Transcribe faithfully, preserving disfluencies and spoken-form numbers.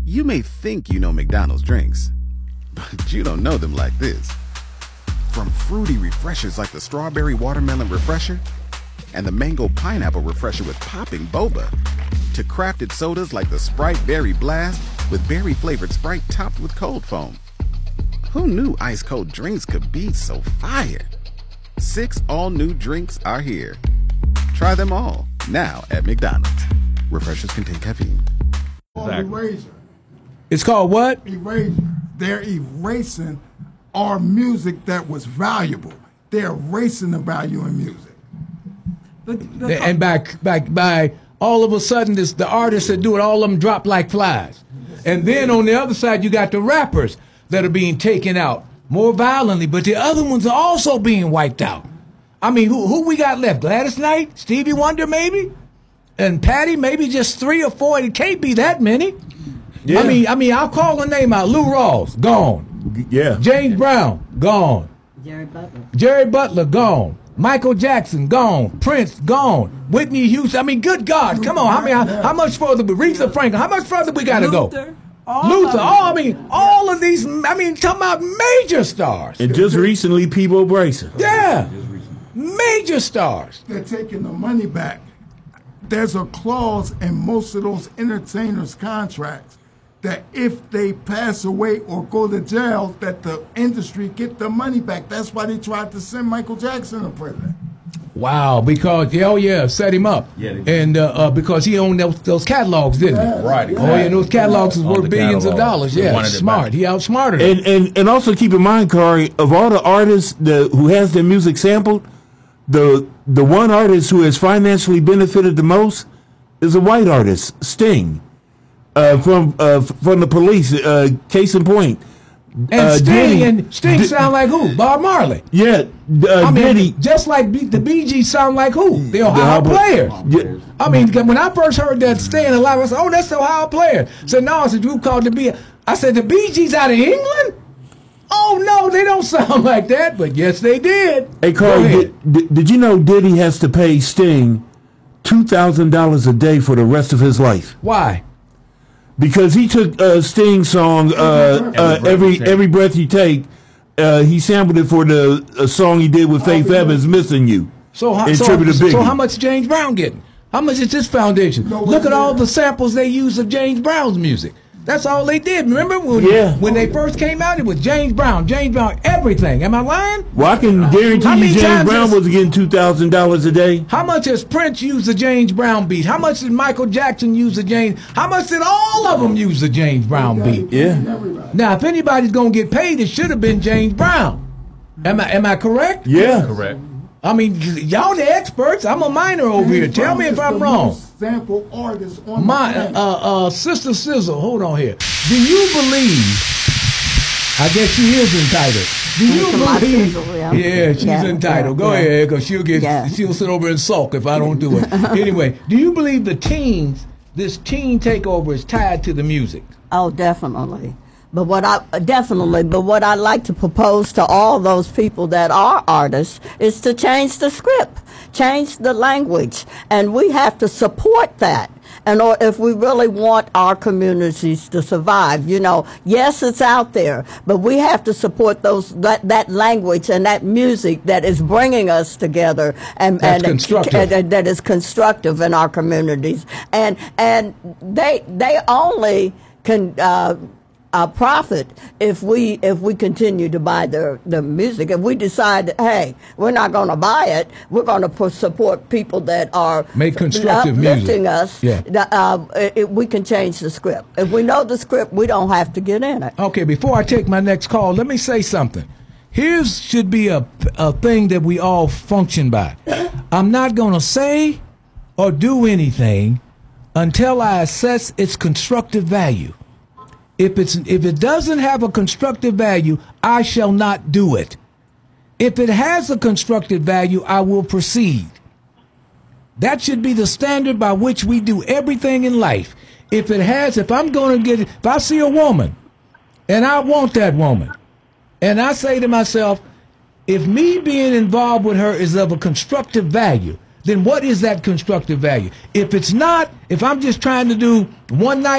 You may think you know McDonald's drinks, but you don't know them like this. From fruity refreshers like the Strawberry Watermelon Refresher and the Mango Pineapple Refresher with popping boba, to crafted sodas like the Sprite Berry Blast with berry-flavored Sprite topped with cold foam. Who knew ice-cold drinks could be so fire? Six all-new drinks are here. Try them all, now at McDonald's. Refreshers contain caffeine. Exactly. It's called what? Erasure. They're erasing our music that was valuable. They're erasing the value in music. The, the and by, by, by all of a sudden, this, the artists that do it, all of them drop like flies. And then on the other side, you got the rappers that are being taken out more violently, but the other ones are also being wiped out. I mean, who, who we got left? Gladys Knight? Stevie Wonder, maybe? And Patty, maybe just three or four. It can't be that many. Yeah. I mean, I mean, I'll call the name out. Lou Rawls, gone. Yeah. James Brown, gone. Jerry Butler. Jerry Butler, gone. Michael Jackson, gone. Prince, gone. Whitney Houston. I mean, good God, come on. How many? How, how much further? Aretha Franklin. How much further we got to go? All Luther. Oh, I mean, all of these. I mean, talking about major stars. And just recently, Peabo Bryson. Yeah, major stars. They're taking the money back. There's a clause in most of those entertainers' contracts that if they pass away or go to jail, that the industry get the money back. That's why they tried to send Michael Jackson to prison. Wow, because, oh yeah, set him up. Yeah, and uh, uh, because he owned those, those catalogs, didn't Yeah, he? Right, Oh, yeah, and those catalogs was All worth the billions of catalogs. dollars. They Yeah, wanted it smart. back. He outsmarted them. And, and and also keep in mind, Kari, of all the artists that, who has their music sampled, the the one artist who has financially benefited the most is a white artist, Sting, uh, from uh, from the Police. Uh, case in point, And uh, Sting Diddy- and Sting Di- sound like who? Bob Marley. Yeah, uh, I mean, Diddy. just like B, the Bee Gees sound like who? The Ohio Ohio- Players. Yeah. I mean, when I first heard that Staying Alive, I said, "Oh, that's the Ohio Players." So now it's a group called the Bee. I said, "The Bee Gees out of England? Oh no, they don't sound like that." But yes, they did. Hey, Go Carl, ahead. did, did, did you know Diddy has to pay Sting two thousand dollars a day for the rest of his life? Why? Because he took uh, Sting's song, uh, uh, Every Every Breath You Take, uh, he sampled it for the uh, song he did with Faith Evans, Missing You. So how, in so, tribute to Biggie. so how much James Brown getting? How much is this foundation? No, Look at yeah. all the samples they used of James Brown's music. That's all they did. Remember when, Yeah. when they first came out, it was James Brown, James Brown, everything. Am I lying? Well, I can guarantee How you many James times Brown has- was getting two thousand dollars a day. How much has Prince used the James Brown beat? How much did Michael Jackson use the James? How much did all of them use the James Brown beat? Yeah. Now, if anybody's gonna get paid, it should have been James Brown. Am I am I correct? Yeah. Correct. I mean, y'all the experts. I'm a minor over here. Tell me if I'm wrong. Sample artist on My the planet. uh, uh, sister Sizzle, hold on here. Do you believe? I guess she is entitled. Do you To my believe? sizzle, yeah. Yeah, she's Yeah, entitled. yeah, Go yeah. ahead, because she'll get Yeah. she'll sit over and sulk if I don't do it. Anyway, do you believe the teens, this teen takeover is tied to the music? Oh, definitely. But what I definitely, but what I like to propose to all those people that are artists is to change the script, change the language, and we have to support that. And or if we really want our communities to survive, you know, yes, it's out there, but we have to support those that, that language and that music that is bringing us together and, That's and constructive. and- and that is constructive in our communities. And and they they only can. Uh, Uh, profit if we if we continue to buy their the music. If we decide, hey, we're not going to buy it, we're going to support people that are Make constructive uplifting music. us. Yeah. the- uh, it, it- we can change the script. If we know the script, we don't have to get in it. Okay, before I take my next call, let me say something. Here's should be a, a thing that we all function by. I'm not going to say or do anything until I assess its constructive value. If it's if it doesn't have a constructive value, I shall not do it. If it has a constructive value, I will proceed. That should be the standard by which we do everything in life. If it has, if I'm going to get, if I see a woman and I want that woman, and I say to myself, if me being involved with her is of a constructive value, then what is that constructive value? If it's not, if I'm just trying to do one night